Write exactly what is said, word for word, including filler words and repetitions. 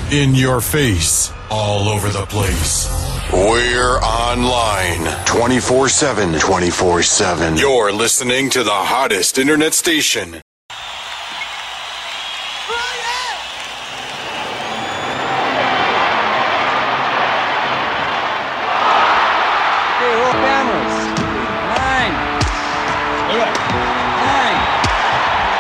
In your face. All over the place. We're online. twenty-four seven. twenty-four seven. You're listening to the hottest internet station. Friday!